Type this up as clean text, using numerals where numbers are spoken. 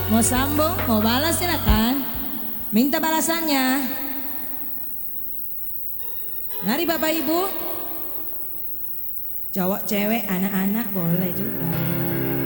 Mau sambung, mau balas silakan. Minta balasannya. Mari Bapak Ibu. Cowok, cewek, anak-anak boleh juga.